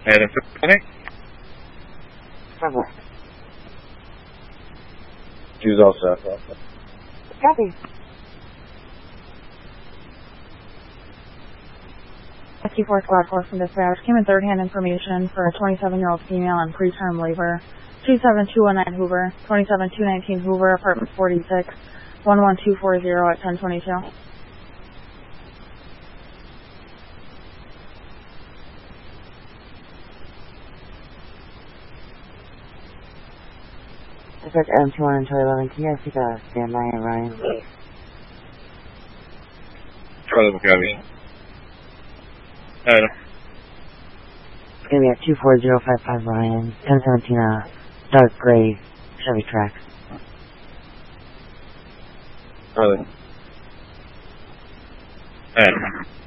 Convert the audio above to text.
Adam, okay? Cover. She was all set. Copy. SQ4 Squad 4 from dispatch came in third-hand information for a 27-year-old female on preterm labor. 27219 Hoover, 27219 Hoover, apartment 46, 11240 at 1022. Dispatch M21 and 211, can you guys take a standby at Ryan? Charlie McCovey. Adam. It's going to be at 24055 Ryan, 1017, dark gray Chevy Trax. Charlie. Adam.